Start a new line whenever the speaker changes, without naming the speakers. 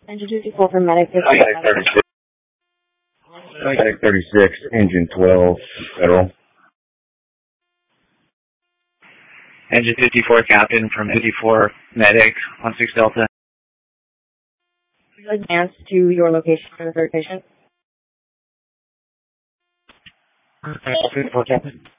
Engine 54 for medic.
Medic 36. Medic 36, engine 12, Federal.
Engine 54, Captain from 54, medic, 16 Delta.
Will you advance to your location for the third patient?
54, Captain.